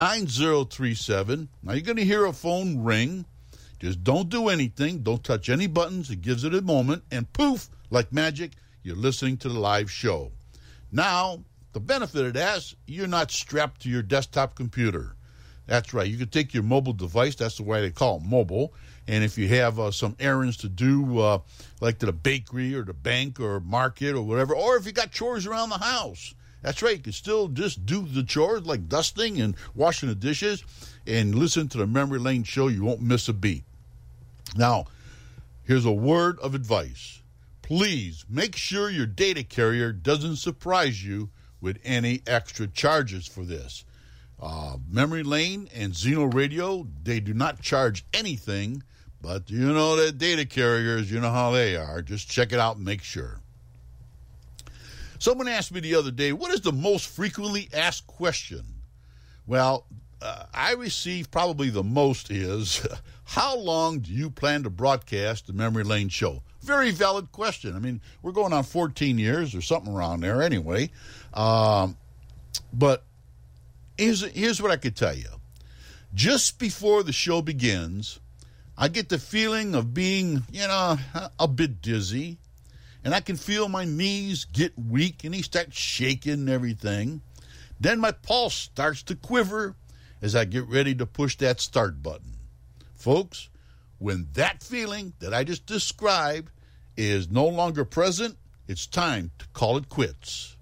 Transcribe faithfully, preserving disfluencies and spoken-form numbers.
nine zero three seven. Now you're going to hear a phone ring. Just don't do anything. Don't touch any buttons. It gives it a moment. And poof, like magic, you're listening to the live show. Now, the benefit of that is you're not strapped to your desktop computer. That's right. You can take your mobile device. That's the way they call it, mobile. And if you have uh, some errands to do, uh, like to the bakery or the bank or market or whatever, or if you got chores around the house, that's right. You can still just do the chores like dusting and washing the dishes and listen to the Memory Lane show. You won't miss a beat. Now, here's a word of advice. Please make sure your data carrier doesn't surprise you with any extra charges for this. Uh, Memory Lane and Zeno Radio, they do not charge anything, but you know that data carriers, you know how they are. Just check it out and make sure. Someone asked me the other day, what is the most frequently asked question? Well, uh, I receive probably the most is, how long do you plan to broadcast the Memory Lane show? Very valid question. I mean, we're going on fourteen years or something around there anyway. Um, but here's, here's what I could tell you. Just before the show begins, I get the feeling of being, you know, a bit dizzy. And I can feel my knees get weak and he starts shaking and everything. Then my pulse starts to quiver as I get ready to push that start button. Folks, when that feeling that I just described is no longer present, it's time to call it quits.